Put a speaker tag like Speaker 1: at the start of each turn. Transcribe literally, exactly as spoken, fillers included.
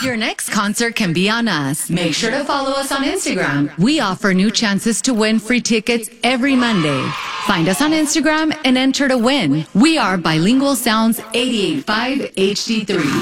Speaker 1: Your next concert can be on us. Make sure to follow us on Instagram. We offer new chances to win free tickets every Monday. Find us on Instagram and enter to win. We are Bilingual Sounds eighty-eight point five H D three.